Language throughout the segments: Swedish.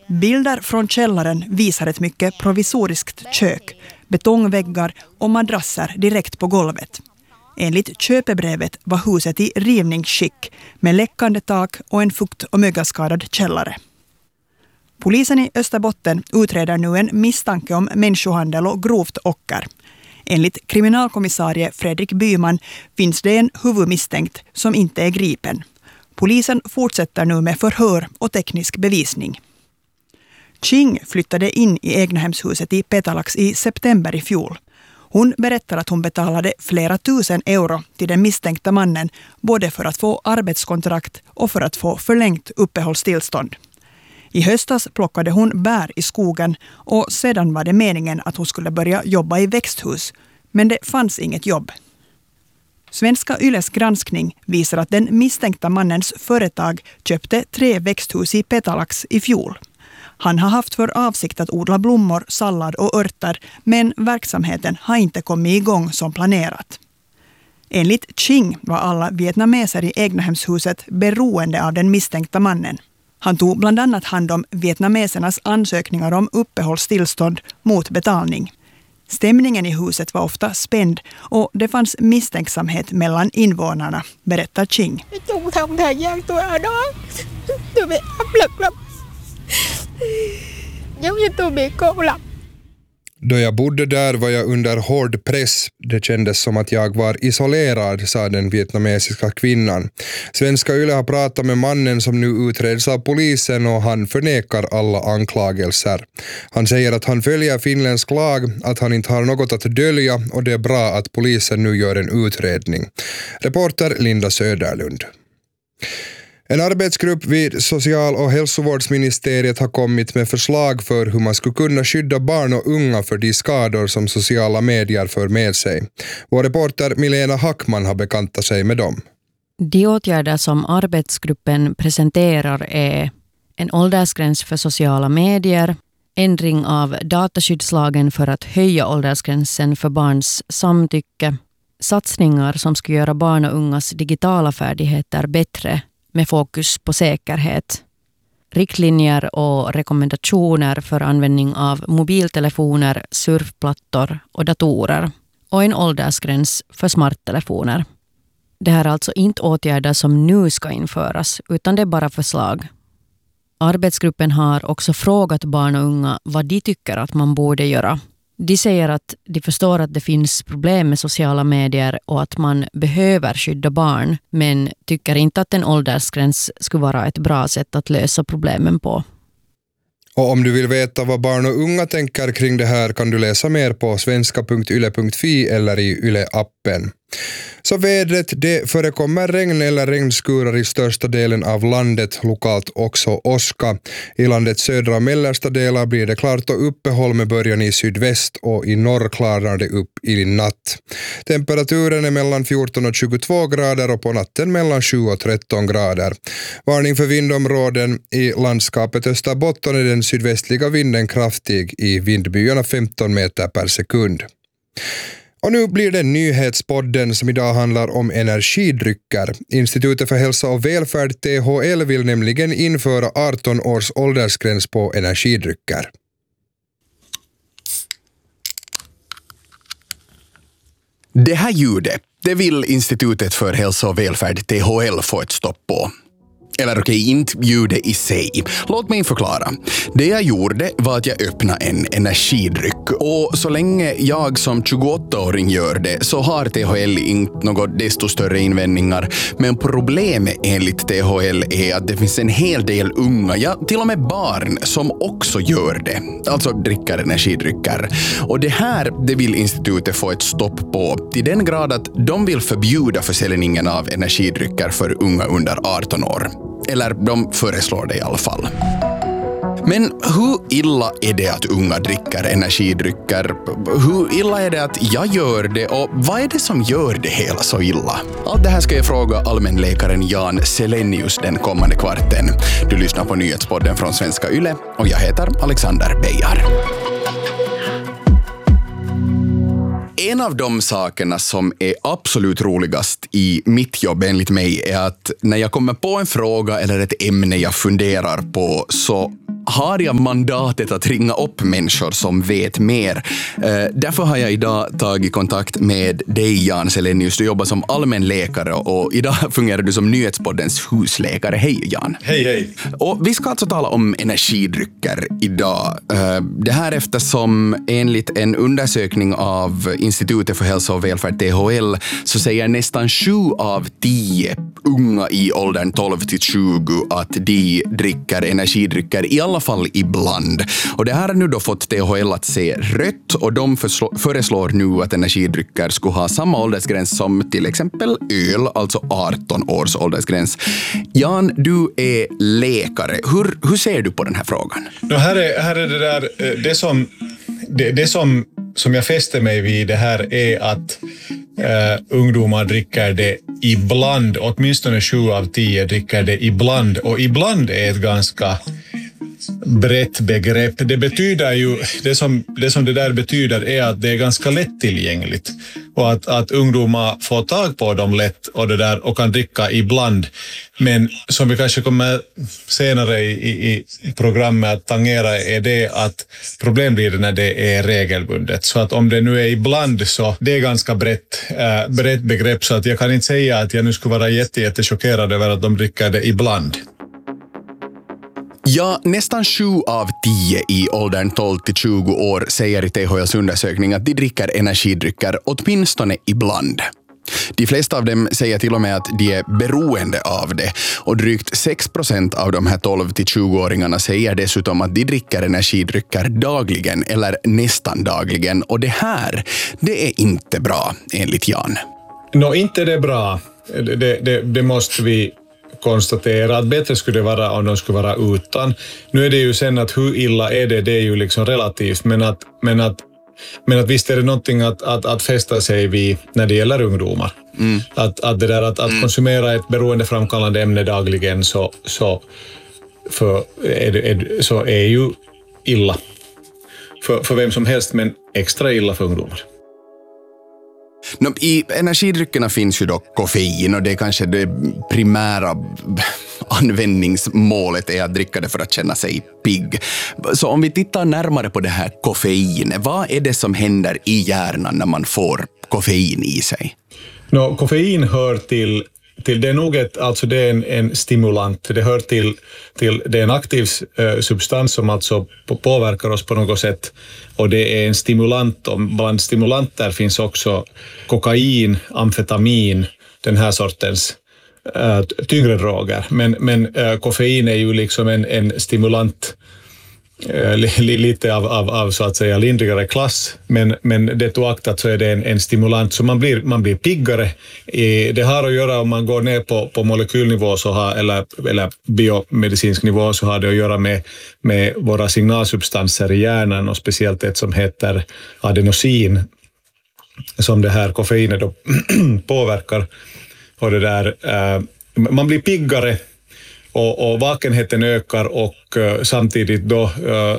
Bilder från källaren visar ett mycket provisoriskt kök, betongväggar och madrasser direkt på golvet. Enligt köpebrevet var huset i rivningsskick med läckande tak och en fukt- och mögelskadad källare. Polisen i Österbotten utreder nu en misstanke om människohandel och grovt ocker. Enligt kriminalkommissarie Fredrik Byman finns det en huvudmisstänkt som inte är gripen. Polisen fortsätter nu med förhör och teknisk bevisning. Ching flyttade in i egnahemshuset i Petalax i september i fjol. Hon berättar att hon betalade flera tusen euro till den misstänkta mannen både för att få arbetskontrakt och för att få förlängt uppehållstillstånd. I höstas plockade hon bär i skogen och sedan var det meningen att hon skulle börja jobba i växthus, men det fanns inget jobb. Svenska Yles granskning visar att den misstänkta mannens företag köpte 3 växthus i Petalax i fjol. Han har haft för avsikt att odla blommor, sallad och örter, men verksamheten har inte kommit igång som planerat. Enligt Ching var alla vietnameser i egnahemshuset beroende av den misstänkta mannen. Han tog bland annat hand om vietnamesernas ansökningar om uppehållstillstånd mot betalning. Stämningen i huset var ofta spänd och det fanns misstänksamhet mellan invånarna, berättar Ching. Då jag bodde där var jag under hård press. Det kändes som att jag var isolerad, sa den vietnamesiska kvinnan. Svenska Yle har pratat med mannen som nu utreds av polisen och han förnekar alla anklagelser. Han säger att han följer finländsk lag, att han inte har något att dölja och det är bra att polisen nu gör en utredning. Reporter Linda Söderlund. En arbetsgrupp vid Social- och hälsovårdsministeriet har kommit med förslag för hur man skulle kunna skydda barn och unga för de skador som sociala medier för med sig. Vår reporter Milena Hackman har bekantat sig med dem. De åtgärder som arbetsgruppen presenterar är en åldersgräns för sociala medier, ändring av dataskyddslagen för att höja åldersgränsen för barns samtycke, satsningar som ska göra barn och ungas digitala färdigheter bättre med fokus på säkerhet, riktlinjer och rekommendationer för användning av mobiltelefoner, surfplattor och datorer och en åldersgräns för smarttelefoner. Det här är alltså inte åtgärder som nu ska införas utan det är bara förslag. Arbetsgruppen har också frågat barn och unga vad de tycker att man borde göra. De säger att de förstår att det finns problem med sociala medier och att man behöver skydda barn, men tycker inte att en åldersgräns skulle vara ett bra sätt att lösa problemen på. Och om du vill veta vad barn och unga tänker kring det här kan du läsa mer på svenska.yle.fi eller i Yle-appen. Så vädret, det förekommer regn eller regnskurar i största delen av landet, lokalt också åska. I landets södra och mellersta delar blir det klart och uppehåll med början i sydväst och i norr klarar det upp i natt. Temperaturen är mellan 14 och 22 grader och på natten mellan 7 och 13 grader. Varning för vindområden i landskapet Österbotten är den sydvästliga vinden kraftig i vindbyarna 15 meter per sekund. Och nu blir det nyhetspodden som idag handlar om energidrycker. Institutet för hälsa och välfärd THL vill nämligen införa 18 års åldersgräns på energidrycker. Det här ljudet, det vill Institutet för hälsa och välfärd THL få ett stopp på. Eller okej, inte ljudet i sig. Låt mig förklara. Det jag gjorde var att jag öppnade en energidryck. Och så länge jag som 28-åring gör det så har THL inte något desto större invändningar. Men problemet enligt THL är att det finns en hel del unga, ja till och med barn, som också gör det. Alltså dricker energidrycker. Och det här, det vill institutet få ett stopp på till den grad att de vill förbjuda försäljningen av energidrycker för unga under 18 år. Eller de föreslår det i alla fall. Men hur illa är det att unga dricker energidrycker? Hur illa är det att jag gör det? Och vad är det som gör det hela så illa? Allt det här ska jag fråga allmänläkaren Jan Selenius den kommande kvarten. Du lyssnar på nyhetspodden från Svenska Yle och jag heter Alexander Beijar. En av de sakerna som är absolut roligast i mitt jobb enligt mig är att när jag kommer på en fråga eller ett ämne jag funderar på så har jag mandatet att ringa upp människor som vet mer. Därför har jag idag tagit kontakt med dig, Jan Selenius. Du jobbar som allmänläkare och idag fungerar du som Nyhetspoddens husläkare. Hej Jan. Hej, hej. Och vi ska alltså tala om energidrycker idag. Det här eftersom enligt en undersökning av Institutet för hälsa och välfärd, THL, så säger nästan 7 av 10 unga i åldern 12 till 20 att de dricker energidrycker i alla fall ibland. Och det här har nu då fått THL att se rött och de föreslår nu att energidrycker skulle ha samma åldersgräns som till exempel öl, alltså 18 års åldersgräns. Jan, du är läkare. Hur ser du på den här frågan? Här är det där, det som jag fäster mig vid det här är att ungdomar dricker det ibland, åtminstone 7 av 10 dricker det ibland, och ibland är ett ganska brett begrepp. Det betyder ju, det som det där betyder är att det är ganska lättillgängligt och att ungdomar får tag på dem lätt och det där och kan dricka ibland. Men som vi kanske kommer senare i programmet att tangera är det att problem blir det när det är regelbundet. Så att om det nu är ibland så det är ganska brett begrepp, så att jag kan inte säga att jag nu skulle vara jättechockerad över att de dricker det ibland. Ja, nästan 7 av 10 i åldern 12 till 20 år säger i THLs undersökning att de dricker energidrycker åtminstone ibland. De flesta av dem säger till och med att de är beroende av det, och drygt 6% av de här 12 till 20-åringarna säger dessutom att de dricker energidrycker dagligen eller nästan dagligen, och det här, det är inte bra enligt Jan. Inte det är bra. Det måste vi konstatera. Att bättre skulle det vara om de skulle vara utan. Nu är det ju sen att hur illa är det är ju liksom relativt, men att visst är det någonting att fästa sig vid när det gäller ungdomar. Att det där att konsumera ett beroendeframkallande ämne dagligen så är ju illa för vem som helst, men extra illa för ungdomar. I energidryckerna finns ju då koffein, och det är kanske det primära användningsmålet är att dricka det för att känna sig pigg. Så om vi tittar närmare på det här koffeinet, vad är det som händer i hjärnan när man får koffein i sig? Koffein hör till det är nog det är en stimulant. Det hör till det är en aktiv substans som alltså påverkar oss på något sätt, och det är en stimulant, och bland stimulanter finns också kokain, amfetamin, den här sortens tyngre droger. Men koffein är ju liksom en stimulant lite av så att säga lindrigare klass, men det oaktat så är det en stimulant, så man blir piggare. Det har att göra, om man går ner på molekylnivå eller biomedicinsk nivå, så har det att göra med våra signalsubstanser i hjärnan, och speciellt ett som heter adenosin som det här koffeinet då påverkar, och det där man blir piggare och vakenheten ökar, och samtidigt då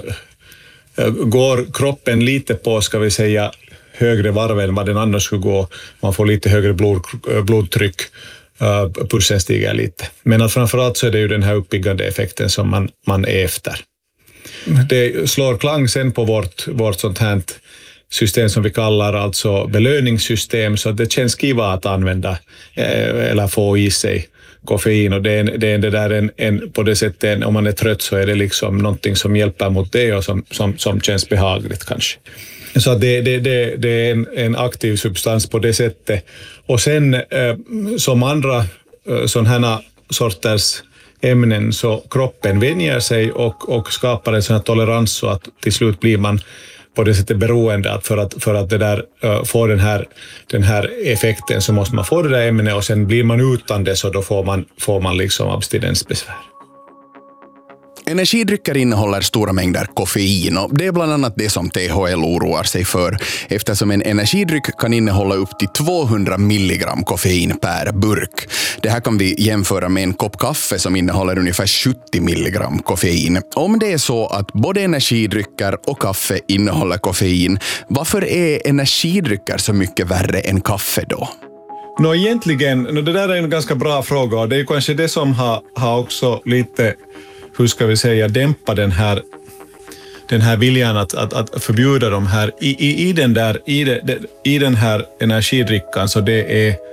går kroppen lite på, ska vi säga, högre varv än vad den annars skulle gå. Man får lite högre blodtryck, pulsen stiger lite. Men att framförallt så är det ju den här uppiggande effekten som man är efter. Det slår klang sen på vårt sånt här system som vi kallar alltså belöningssystem, så det känns kiva att använda eller få i sig koffein, och det är en på det sättet, om man är trött så är det liksom någonting som hjälper mot det och som känns behagligt kanske. Så det är en aktiv substans på det sättet. Och sen som andra sådana här sorters ämnen, så kroppen vänjer sig och skapar en sån här tolerans, så att till slut blir man på det sättet beroende, att för att det där få den här effekten så måste man få det där ämnet, och sen blir man utan det, så då får man liksom abstinensbesvär. Energidrycker innehåller stora mängder koffein, och det är bland annat det som THL oroar sig för, eftersom en energidryck kan innehålla upp till 200 milligram koffein per burk. Det här kan vi jämföra med en kopp kaffe som innehåller ungefär 70 milligram koffein. Om det är så att både energidrycker och kaffe innehåller koffein, varför är energidrycker så mycket värre än kaffe då? Egentligen, det där är en ganska bra fråga, och det är kanske det som har också lite hur ska vi säga, dämpa den här viljan att förbjuda de här i den här energidrickan, så det är